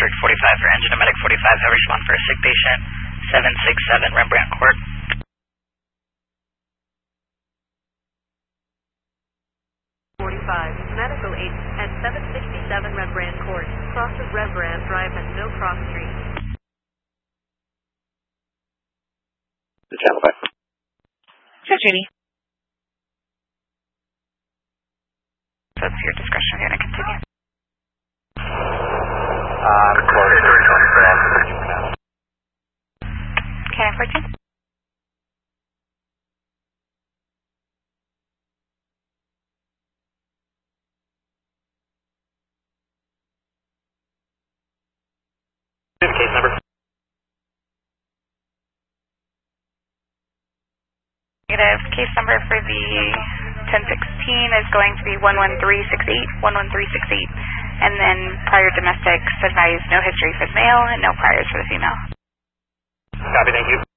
District 45 for engine and medic 45, have respond for a sick patient, 767 Rembrandt Court. 45, medical aid at 767 Rembrandt Court, crosses Rembrandt Drive and no cross street. The channel 5. Sure, Judy. That's your discretion. You're going to continue. Can I 14? Case number. Negative. Case number for the 1016 is going to be 11368, 11368. And then prior domestics advised no history for the male and no priors for the female. Copy, thank you.